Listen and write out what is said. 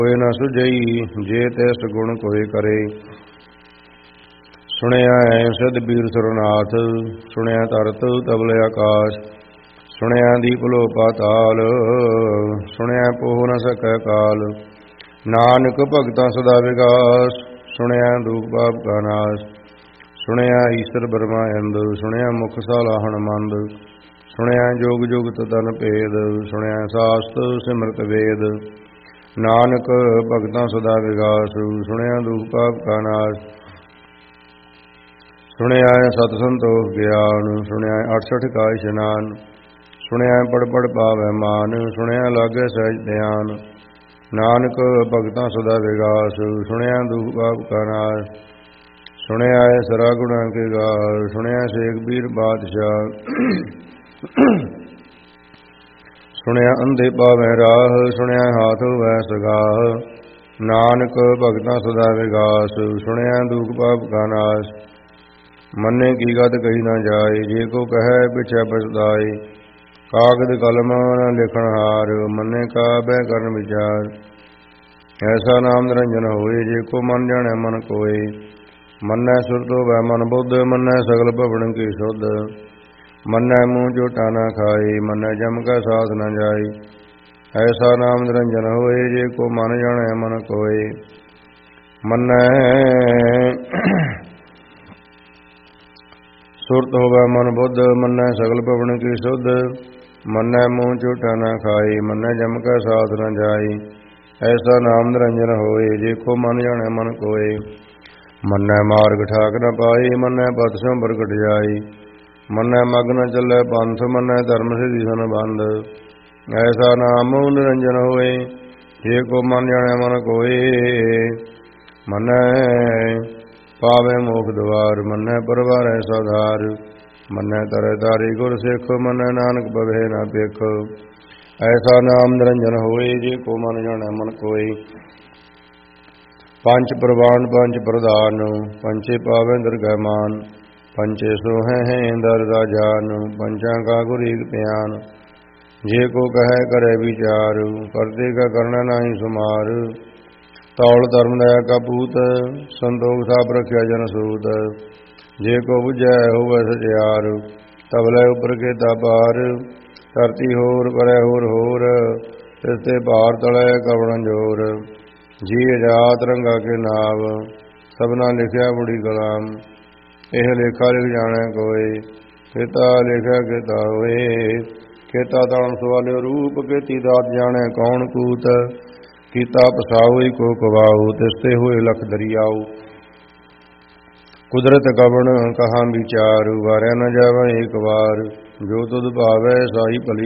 कोई न सुझई जे तैस गुण कोई करे। सुनिया है सिद्ध बीर सुरनाथ, सुनिया तरत तबले आकाश, सुनिया दीप लो पाताल, सुनिया पोह न सकै काल। नानक भगता सदा विकास, सुनिया दुख पाप का नाश। सुनिया ईश्वर ब्रह्मा इंद, सुनिया मुख सालाहण मंद। सुनिया जोग जुगत तन भेद, सुनिया शास्त्र सिमरत वेद। नानक भगता सदा विकास, सुनिया दुख पाप का नाश। सुनिया सत संतोख ज्ञान, सुनिया 68 का इशनान। सुनिया पढ़ पढ़ पावै मान, सुनिया लागे सहज ध्यान। नानक भगता सदा विकास, सुनिया दुख पाप का नाश। सुनिया सरा गुणा के गाल, सुनिया शेख बीर बादशाह। सुनिया अंधे पावै राह, सुनिया हाथ वै सगाह। नानक भगता सदा विकास, सुनिया दुख पाप का नाश। मन्ने की गत कही न जाए, जे को कहे पिछै पछताए। कागद कलम न लिखण हार, मन्ने का बह करन विचार। ऐसा नाम निरंजन होए, जे को मन जाने मन कोय। मन्ने सुरतो वै मन बुद्ध, मन्ने सगल भवन की शुद्ध। मन्ने मुँह झूठा न खाए, मन्ने जम का साथ न जाए। ऐसा नाम निरंजन होए, जे को मन जाने मन कोय। मन्ने सुरत होवै मन बुद्ध, मन्ने सगल भवन की शुद्ध। मन्ने मुँह झूठा न खाए, मन्ने जम का साथ न जाए। ऐसा नाम निरंजन होए, जे को मन जाने मन कोय। मन्ने मार्ग ठाक न पाए, मन्ने पथ स्यों प्रगट जाए। मन्ने मग न चलै पंथ, मन्ने धर्म सिद्धि सन बंध। ऐसा नाम निरंजन होए, जे को मन जाने मन कोय। मन्ने पावे मोख द्वार, मन्ने परवारै साधार। मन्ने तरह तारी गुर सिख, मन्ने नानक पवै न भिख। ऐसा नाम निरंजन होए, जे को मन जाने मन कोय। पंच प्रवान पंच प्रधान, पंचे पावे दरगह मान। पंचे सोहे हैं दर जान, पंचा का गुर एक ध्यान। जे को कहे करे विचार, करते का करना नहीं सुमार। तौल धर्म दया का पूत, संतोख साप रखिया जन सूत। जे को बुझै होवै सचियार, तब लै उपर के पार। धरती होर करे होर, तिसते भार तलै कवण जोर। जी जात रंगा के नाव, सबना लिखिया बुढ़ी कलाम। एह लेखा लिख जाने कोय, केता लिखा केता होए। केता तान सवाल्यो रूप, केती दात जाने कौन कूत। कीता पसाउई को कवाऊ, तिसते हुए लख दरियाऊ। कुदरत कवण कहाँ विचार, वार्या न जावे एक बार। जो तुध भावै साही भली